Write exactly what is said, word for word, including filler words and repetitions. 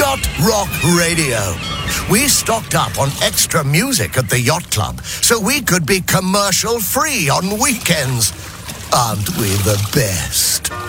Yacht Rock Radio. We stocked up on extra music at the Yacht Club so we could be commercial free on weekends. Aren't we the best?